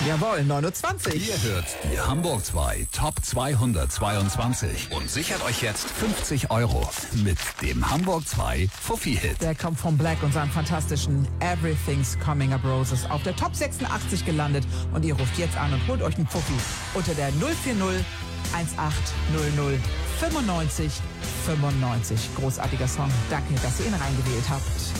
Jawohl, 9.20 Uhr. Ihr hört die Hamburg 2 Top 222 und sichert euch jetzt 50 € mit dem Hamburg 2 Fuffi-Hit. Der kommt von Black und seinem fantastischen Everything's Coming Up Roses auf der Top 86 gelandet. Und ihr ruft jetzt an und holt euch einen Fuffi unter der 040 1800 95 95. Großartiger Song. Danke, dass ihr ihn reingewählt habt.